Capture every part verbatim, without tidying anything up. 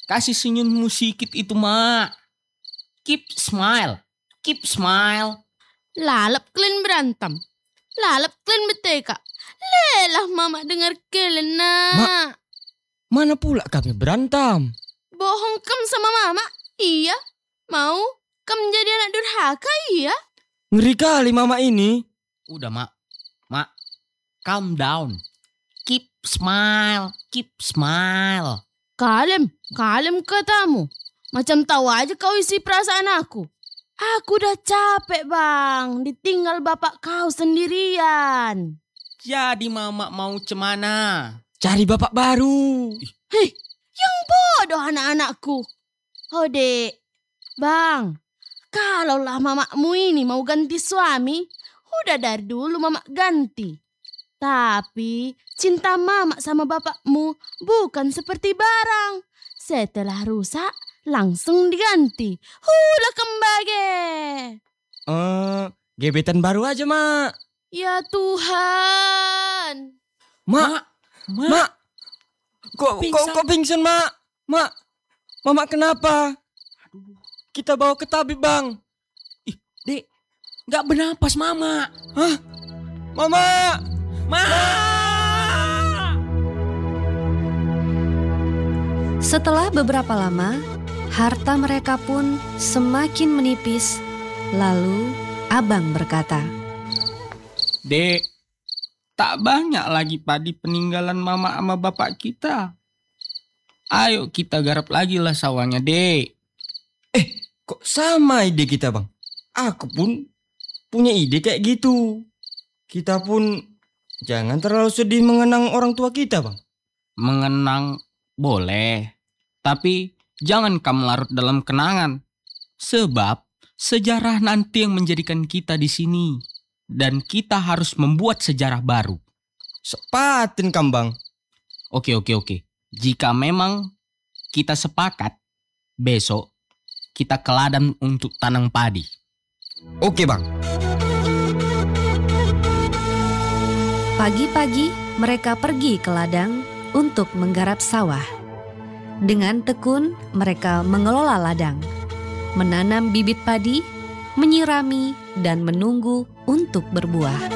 Kasih senyummu sikit itu, Mak. Keep smile. Keep smile. Lalap kalian berantem. Lalap kalian beteka. Lelah mama dengar kalian nak. Mak, mana pula kami berantem? Bohong kam sama mama? Iya. Mau kam jadi anak durhaka? Iya. Ngeri kali mama ini. Udah, Mak. Mak, calm down. Keep smile. Keep smile. Kalem, kalem katamu. Macam tahu aja kau isi perasaan aku. Aku udah capek bang, ditinggal bapak kau sendirian. Jadi mama mau cemana? Cari bapak baru. Hei, yang bodoh anak-anakku. Oh dek, bang, kalaulah mamamu ini mau ganti suami, udah dari dulu mama ganti. Tapi cinta mama sama bapakmu bukan seperti barang. Setelah rusak, langsung diganti. Udah kembali. Eh, gebetan baru aja, Mak. Ya Tuhan. Mak, Mak, Mak. Kok kok kok pingsan, Mak? Mak. Mama kenapa? Kita bawa ke tabib, Bang. Ih, Dek, gak bernapas mama. Hah? Mama! Ma! Setelah beberapa lama, harta mereka pun semakin menipis. Lalu abang berkata, Dek, tak banyak lagi padi peninggalan mama sama bapak kita. Ayo kita garap lagi lah sawahnya, Dek. Eh, kok sama ide kita, Bang? Aku pun punya ide kayak gitu. Kita pun jangan terlalu sedih mengenang orang tua kita, Bang. Mengenang boleh, tapi jangan kamu larut dalam kenangan. Sebab sejarah nanti yang menjadikan kita di sini. Dan kita harus membuat sejarah baru. Sepatin kan, Bang? Oke, oke, oke. Jika memang kita sepakat, besok kita ke ladang untuk tanam padi. Oke, Bang. pagi-pagi mereka pergi ke ladang untuk menggarap sawah. Dengan tekun mereka mengelola ladang, menanam bibit padi, menyirami, dan menunggu untuk berbuah.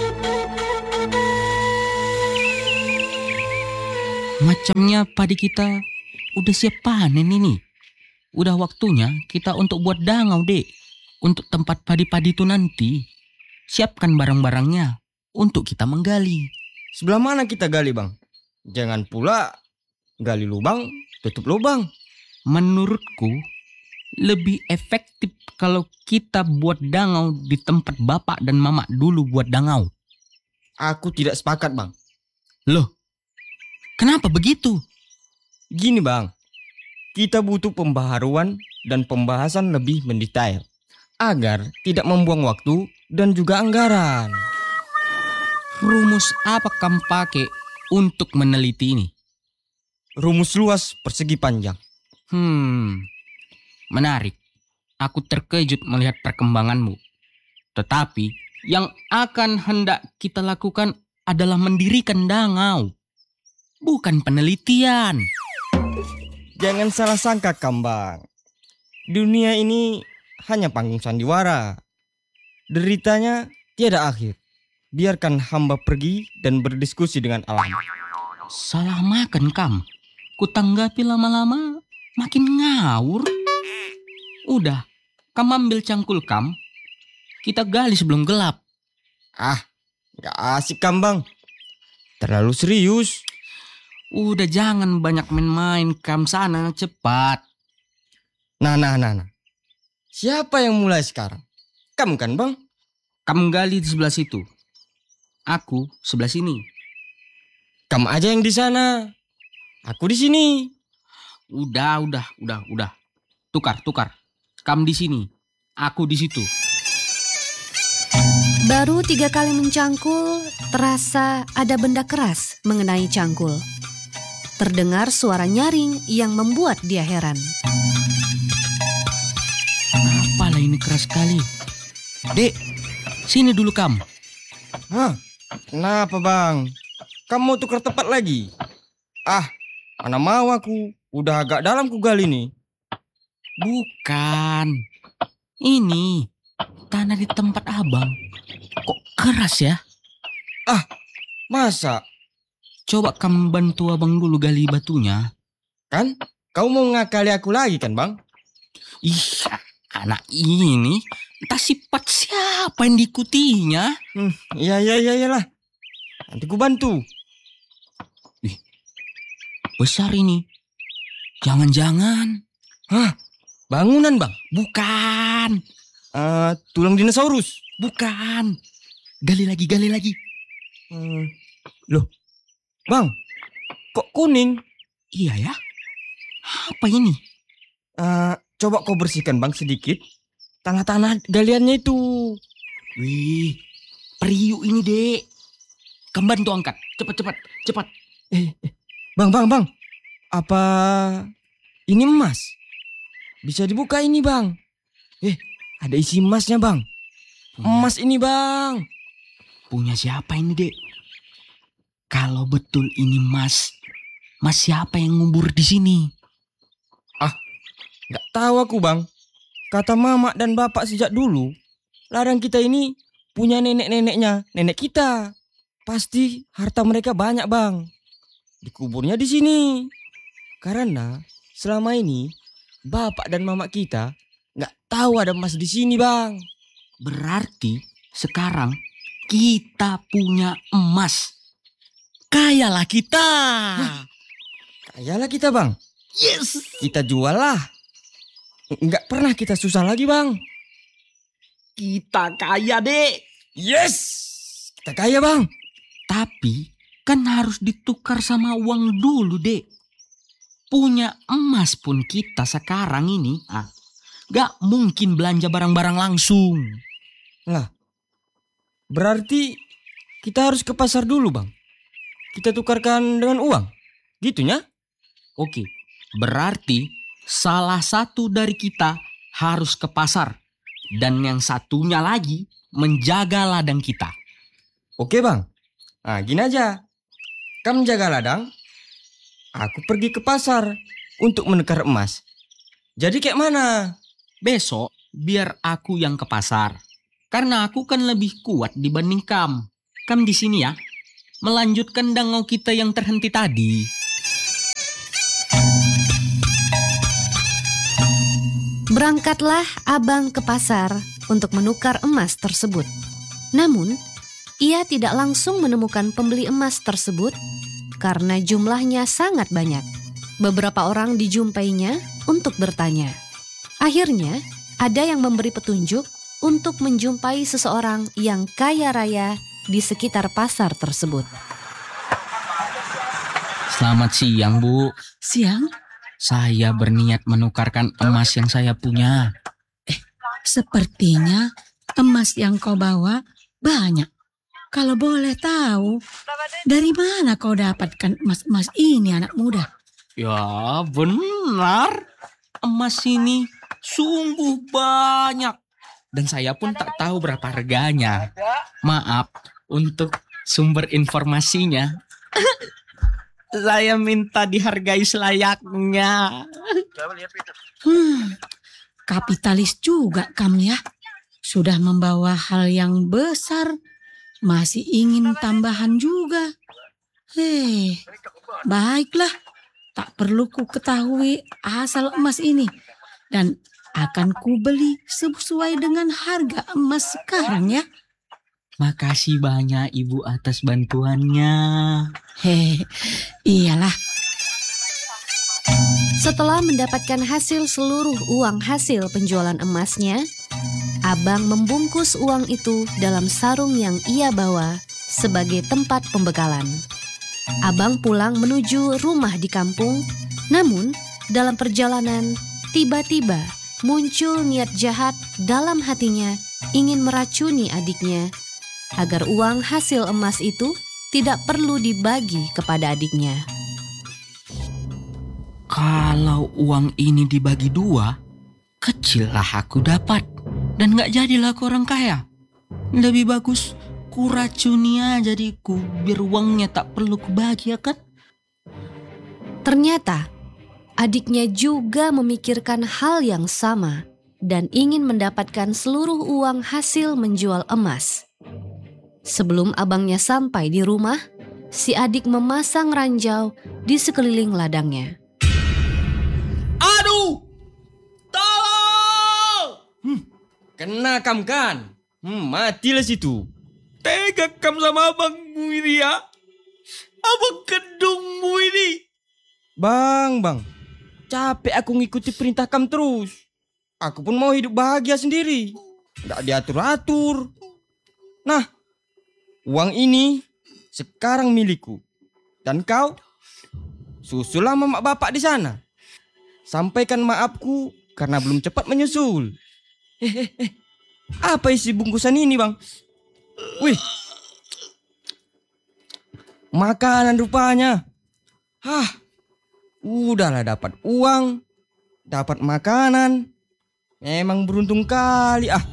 Macamnya padi kita udah siap panen ini. Udah waktunya kita untuk buat dangau, Dek. Untuk tempat padi-padi itu nanti. Siapkan barang-barangnya untuk kita menggali. Sebelah mana kita gali, Bang? Jangan pula gali lubang, tutup lubang. Menurutku lebih efektif kalau kita buat dangau di tempat bapak dan mama dulu buat dangau. Aku tidak sepakat, Bang. Loh, kenapa begitu? Gini, Bang. Kita butuh pembaharuan dan pembahasan lebih mendetail agar tidak membuang waktu dan juga anggaran. Rumus apa kamu pakai untuk meneliti ini? Rumus luas persegi panjang. Hmm, menarik. Aku terkejut melihat perkembanganmu. Tetapi yang akan hendak kita lakukan adalah mendirikan dangau, bukan penelitian. Jangan salah sangka, Kambang. Dunia ini hanya panggung sandiwara. Deritanya tiada akhir. Biarkan hamba pergi dan berdiskusi dengan alam. Salah makan, Kam. Kutanggapi lama-lama makin ngawur. Udah, Kam ambil cangkul, Kam. Kita gali sebelum gelap. Ah, gak asik, Kambang. Terlalu serius. Udah, jangan banyak main-main, Kam, sana cepat. Nah, nah, nah, nah. Siapa yang mulai sekarang? Kamu kan, Bang? Kam gali di sebelah situ. Aku sebelah sini. Kamu aja yang di sana. Aku di sini. Udah, udah, udah, udah. Tukar, tukar. Kam di sini. Aku di situ. Baru tiga kali mencangkul, terasa ada benda keras mengenai cangkul. Terdengar suara nyaring yang membuat dia heran. Apalah ini keras sekali. Dek, sini dulu, Kam. Hah? Kenapa, Bang? Kamu mau tukar tempat lagi? Ah, mana mau aku. Udah agak dalam ku gali nih. Bukan. Ini tanah di tempat abang. Kok keras ya? Masa? Coba kamu bantu abang dulu gali batunya. Kan? Kau mau ngakali aku lagi kan bang? Ih, anak ini entah sifat siapa yang diikutinya. Hmm, iya iya iya iyalah. Nanti ku bantu. Besar ini. Jangan-jangan. Bangunan bang? Bukan. Eh, tulang dinosaurus? Bukan. Gali lagi, gali lagi. Hmm. Loh, bang, kok kuning? Iya ya. Apa ini? Eh, coba kau bersihkan bang sedikit. Tanah-tanah galiannya itu. Wih, periuk ini dek. Kamu bantu angkat. Cepat, cepat, cepat. Eh, eh, bang, bang, bang. Apa ini emas? Bisa dibuka ini bang. Eh, ada isi emasnya bang. Emas ini bang. Punya siapa ini dek? Kalau betul ini mas, mas siapa yang ngubur di sini? Gak tahu aku bang. Kata mama dan bapak sejak dulu, ladang kita ini punya nenek-neneknya, nenek kita. Pasti harta mereka banyak bang. Dikuburnya di sini. Karena selama ini bapak dan mama kita gak tahu ada emas di sini bang. Berarti sekarang kita punya emas. Kayalah kita. Kayalah kita bang. Yes. Kita jual lah. Nggak pernah kita susah lagi bang. Kita kaya dek. Yes. Kita kaya bang. Tapi kan harus ditukar sama uang dulu dek. Punya emas pun kita sekarang ini ah, gak mungkin belanja barang-barang langsung. Berarti kita harus ke pasar dulu bang. Kita tukarkan dengan uang. Gitunya? Oke, berarti salah satu dari kita harus ke pasar. Dan yang satunya lagi menjaga ladang kita. Oke bang. Nah gini aja. Kamu jaga ladang. Aku pergi ke pasar untuk menukar emas. Jadi kayak mana? Besok biar aku yang ke pasar. Karena aku kan lebih kuat dibanding Kam. Kam di sini ya. Melanjutkan dangau kita yang terhenti tadi. Berangkatlah abang ke pasar untuk menukar emas tersebut. Namun, ia tidak langsung menemukan pembeli emas tersebut karena jumlahnya sangat banyak. Beberapa orang dijumpainya untuk bertanya. Akhirnya, ada yang memberi petunjuk untuk menjumpai seseorang yang kaya raya di sekitar pasar tersebut. Selamat siang, Bu. Siang, Saya berniat menukarkan emas yang saya punya. sepertinya emas yang kau bawa banyak. Kalau boleh tahu, dari mana kau dapatkan emas-emas ini anak muda? Ya benar. Emas ini sungguh banyak. Dan saya pun tak tahu berapa harganya. Maaf untuk sumber informasinya. Saya minta dihargai selayaknya. Hmm, kapitalis juga kamu ya. Sudah membawa hal yang besar, masih ingin tambahan juga. Hei, baiklah. Tak perlu ku ketahui asal emas ini. Dan akan ku beli sesuai dengan harga emas sekarang ya. Makasih banyak Ibu atas bantuannya. Hei, iyalah. Setelah mendapatkan hasil seluruh uang hasil penjualan emasnya, abang membungkus uang itu dalam sarung yang ia bawa sebagai tempat pembekalan. Abang pulang menuju rumah di kampung, namun dalam perjalanan tiba-tiba muncul niat jahat dalam hatinya ingin meracuni adiknya agar uang hasil emas itu tidak perlu dibagi kepada adiknya. Kalau uang ini dibagi dua, kecil lah aku dapat. Dan gak jadilah aku orang kaya. Lebih bagus ku racuni aja adikku biar uangnya tak perlu kubagi ya kan? Ternyata Adiknya juga memikirkan hal yang sama dan ingin mendapatkan seluruh uang hasil menjual emas. Sebelum abangnya sampai di rumah, si adik memasang ranjau di sekeliling ladangnya. Aduh! Tolong! Kena kam kan? Hmm, matilah situ. Tega kam sama abangmu ini ya. Abang kedungmu ini. Bang, bang. Capek aku ngikuti perintah kam terus. Aku pun mau hidup bahagia sendiri. Nggak diatur-atur. Nah, uang ini sekarang milikku. Dan kau, susullah mamak bapak di sana. Sampaikan maafku karena belum cepat menyusul. Eh, eh, eh. Apa isi bungkusan ini, bang? Wih. Makanan rupanya. Hah. Udahlah, dapat uang, dapat makanan. Memang beruntung kali ah.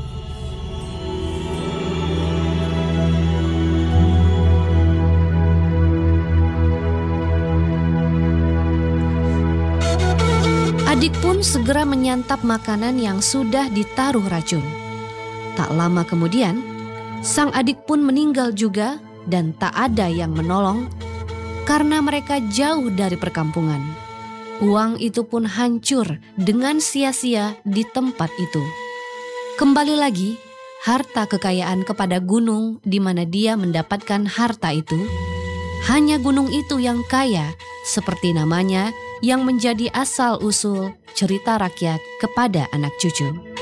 Adik pun segera menyantap makanan yang sudah ditaruh racun. Tak lama kemudian, sang adik pun meninggal juga dan tak ada yang menolong karena mereka jauh dari perkampungan. Uang itu pun hancur dengan sia-sia di tempat itu. Kembali lagi, harta kekayaan kepada gunung di mana dia mendapatkan harta itu. Hanya gunung itu yang kaya, seperti namanya, yang menjadi asal-usul cerita rakyat kepada anak cucu.